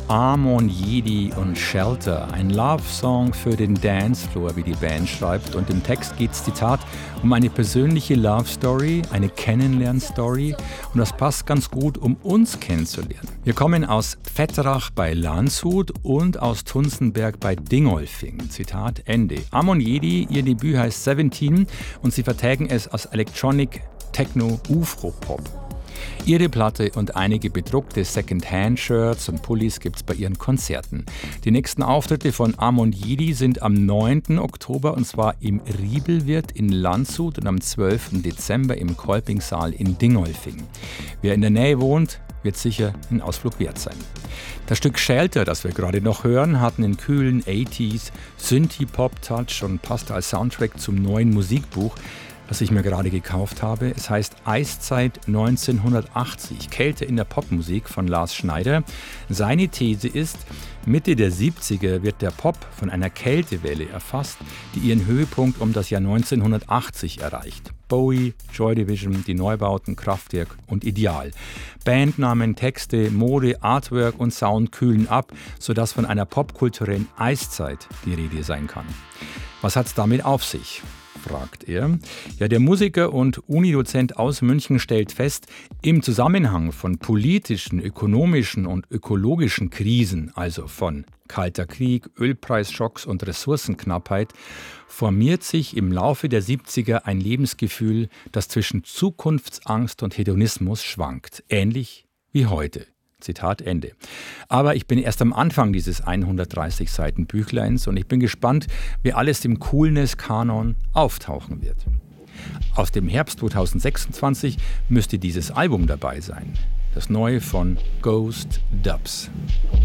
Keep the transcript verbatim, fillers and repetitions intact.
Amon Jedi und Shelter, ein Love-Song für den Dancefloor, wie die Band schreibt. Und im Text geht es, Zitat, um eine persönliche Love-Story, eine Kennenlern-Story. Und das passt ganz gut, um uns kennenzulernen. Wir kommen aus Vetterach bei Landshut und aus Tunzenberg bei Dingolfing. Zitat Ende. Amon Jedi, ihr Debüt heißt Seventeen und sie vertägen es als Electronic, Techno, Ufro-Pop. Ihre Platte und einige bedruckte Second-Hand-Shirts und Pullis gibt's bei ihren Konzerten. Die nächsten Auftritte von Amon Jedi sind am neunten Oktober und zwar im Riebelwirt in Landshut und am zwölften Dezember im Kolpingsaal in Dingolfing. Wer in der Nähe wohnt, wird sicher ein Ausflug wert sein. Das Stück Shelter, das wir gerade noch hören, hat einen kühlen achtziger Synthie-Pop-Touch und passt als Soundtrack zum neuen Musikbuch, das ich mir gerade gekauft habe. Es heißt Eiszeit neunzehnhundertachtzig, Kälte in der Popmusik von Lars Schneider. Seine These ist, Mitte der siebziger wird der Pop von einer Kältewelle erfasst, die ihren Höhepunkt um das Jahr neunzehnhundertachtzig erreicht. Bowie, Joy Division, die Neubauten, Kraftwerk und Ideal. Bandnamen, Texte, Mode, Artwork und Sound kühlen ab, sodass von einer popkulturellen Eiszeit die Rede sein kann. Was hat's damit auf sich? Fragt er. Ja, der Musiker und Unidozent aus München stellt fest, im Zusammenhang von politischen, ökonomischen und ökologischen Krisen, also von Kalter Krieg, Ölpreisschocks und Ressourcenknappheit, formiert sich im Laufe der siebziger ein Lebensgefühl, das zwischen Zukunftsangst und Hedonismus schwankt, ähnlich wie heute. Zitat Ende. Aber ich bin erst am Anfang dieses hundertdreißig Seiten Büchleins und ich bin gespannt, wie alles im Coolness-Kanon auftauchen wird. Aus dem Herbst zweitausendsechsundzwanzig müsste dieses Album dabei sein. Das neue von Ghost Dubs.